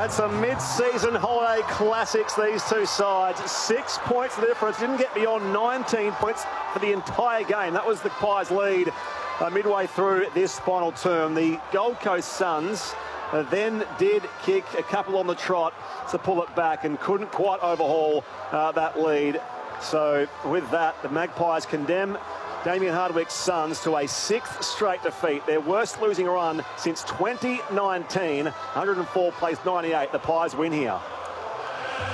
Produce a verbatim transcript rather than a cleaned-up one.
had some mid-season holiday classics, these two sides. Six points the difference. Didn't get beyond nineteen points for the entire game. That was the Pies' lead uh, midway through this final term. The Gold Coast Suns uh, then did kick a couple on the trot to pull it back and couldn't quite overhaul uh, that lead. So with that, the Magpies condemn Damien Hardwick's Suns to a sixth straight defeat, their worst losing run since twenty nineteen. one hundred and four plays ninety-eight. The Pies win here.